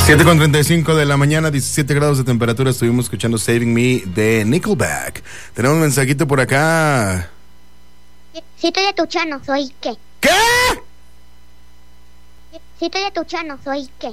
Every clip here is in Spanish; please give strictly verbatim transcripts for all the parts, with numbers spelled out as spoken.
siete con treinta y cinco de la mañana, diecisiete grados de temperatura. Estuvimos escuchando Saving Me de Nickelback. Tenemos un mensajito por acá. Si estoy atuchano, soy qué. ¿Qué? Si estoy atuchano, soy qué.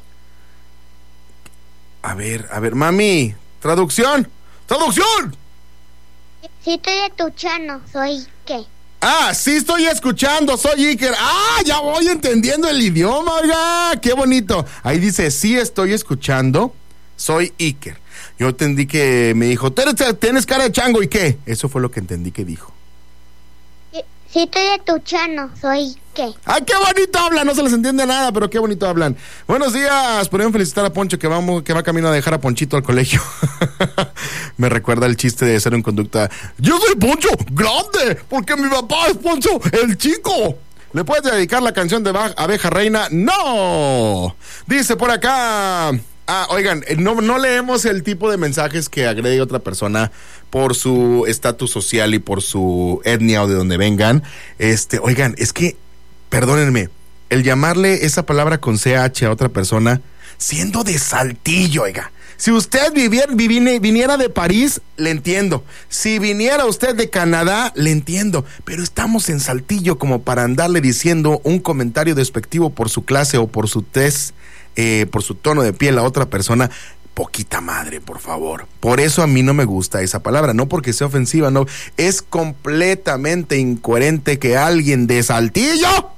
A ver, a ver, mami. Traducción. Traducción. Si estoy atuchano, soy qué. Ah, sí estoy escuchando, soy Iker. Ah, ya voy entendiendo el idioma, oiga, qué bonito. Ahí dice, sí estoy escuchando, soy Iker. Yo entendí que me dijo, tienes cara de chango, ¿y qué? Eso fue lo que entendí que dijo. Si estoy atuchano, soy qué. ¡Ay, qué bonito hablan! No se les entiende nada, pero qué bonito hablan. Buenos días, podemos felicitar a Poncho que, vamos, que va camino a dejar a Ponchito al colegio. Me recuerda el chiste de ser un conducta. Yo soy Poncho grande, porque mi papá es Poncho el chico. ¿Le puedes dedicar la canción de Abeja Reina? ¡No! Dice por acá... Ah, oigan, no, no leemos el tipo de mensajes que agregue otra persona por su estatus social y por su etnia o de donde vengan. Este, oigan, es que, perdónenme, el llamarle esa palabra con C H a otra persona, siendo de Saltillo, oiga. Si usted viviera, vivine, viniera de París, le entiendo. Si viniera usted de Canadá, le entiendo. Pero estamos en Saltillo como para andarle diciendo un comentario despectivo por su clase o por su tez. Eh, por su tono de piel a otra persona, poquita madre, por favor. Por eso a mí no me gusta esa palabra, no porque sea ofensiva, no. Es completamente incoherente que alguien de Saltillo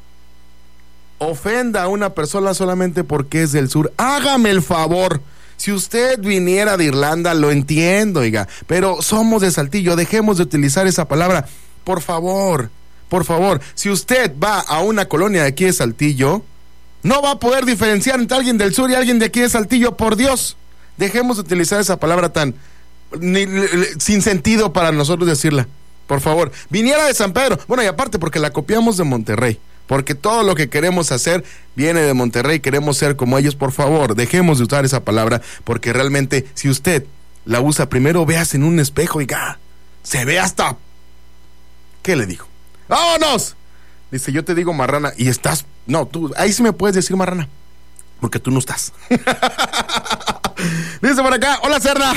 ofenda a una persona solamente porque es del sur. Hágame el favor. Si usted viniera de Irlanda, lo entiendo, oiga, pero somos de Saltillo, dejemos de utilizar esa palabra, por favor, por favor. Si usted va a una colonia de aquí de Saltillo, no va a poder diferenciar entre alguien del sur y alguien de aquí de Saltillo, por Dios. Dejemos de utilizar esa palabra tan ni, ni, sin sentido para nosotros decirla. Por favor, viniera de San Pedro. Bueno, y aparte porque la copiamos de Monterrey. Porque todo lo que queremos hacer viene de Monterrey, queremos ser como ellos. Por favor, dejemos de usar esa palabra, porque realmente, si usted la usa, primero veas en un espejo y ¡ga! Se ve hasta... ¿Qué le digo? ¡Vámonos! Dice, yo te digo marrana y estás... No, tú, ahí sí me puedes decir marrana, porque tú no estás. Dice por acá, hola cerda.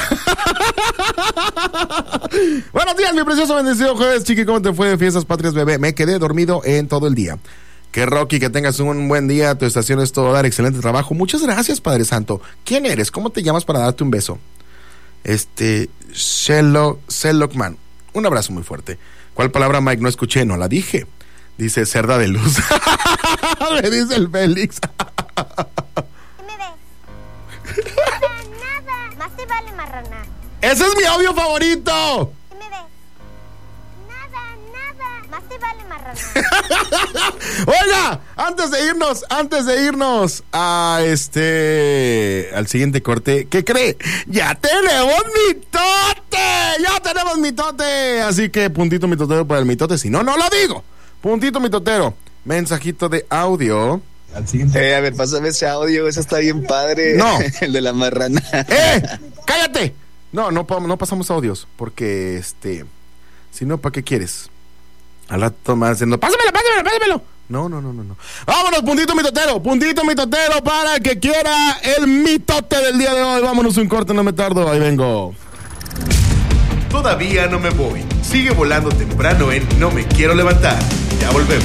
Buenos días, mi precioso bendecido jueves, chiqui, ¿cómo te fue de fiestas patrias, bebé? Me quedé dormido en todo el día. Que Rocky, que tengas un buen día, tu estación es todo dar, excelente trabajo. Muchas gracias, Padre Santo. ¿Quién eres? ¿Cómo te llamas para darte un beso? Este, Sherlock, Sherlockman. Un abrazo muy fuerte. ¿Cuál palabra, Mike? No escuché, no la dije. Dice cerda de luz. Me dice el Félix. ¿Qué me ves? Nada, nada. Más te vale marrana. ¡Ese es mi audio favorito! ¿Qué me ves? Nada, nada. Más te vale marrana. Oiga, antes de irnos, antes de irnos a este, al siguiente corte, ¿qué cree? ¡Ya tenemos mitote! ¡Ya tenemos mitote! Así que puntito mitotero para el mitote, si no, no lo digo. Puntito mitotero, mensajito de audio. Al siguiente. Eh, a ver, pásame ese audio, eso está bien padre. No. El de la marrana. ¡Eh! ¡Cállate! No, no, no pasamos audios, porque este, si no, ¿para qué quieres? Al rato más diciendo, pásamelo, pásamelo, pásamelo. No, no, no, no, no. Vámonos, puntito mitotero, puntito mitotero para el que quiera el mitote del día de hoy. Vámonos un corte, no me tardo, ahí vengo. Todavía no me voy. Sigue volando temprano en No Me Quiero Levantar. Ya volvemos.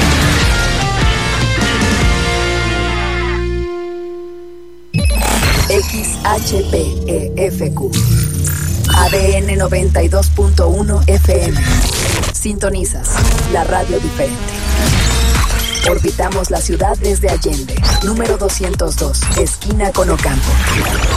X H P E F Q A D N noventa y dos punto uno F M. Sintonizas la radio diferente. Orbitamos la ciudad desde Allende, número doscientos dos, esquina con Ocampo.